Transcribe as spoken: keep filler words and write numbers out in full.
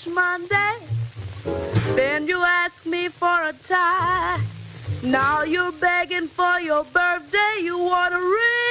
last Monday. Then you asked me for a tie. Now you're begging for your birthday. You want a ring?